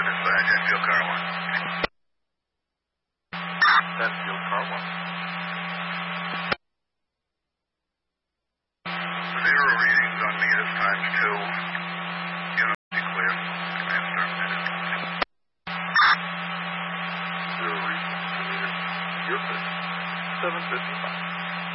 this Jetfield Car 1. Jetfield Car 1. Zero readings on me this time, still. Unit clear. Command terminated. Zero readings. You're good. 755.